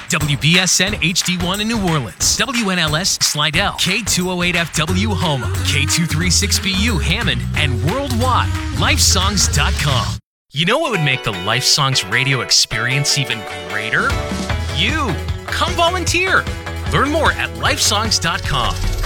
WBSN HD1 in New Orleans, WNLS Slidell, K208FW Houma, K236BU Hammond, and worldwide, lifesongs.com. You know what would make the LifeSongs radio experience even greater? You! Come volunteer! Learn more at lifesongs.com.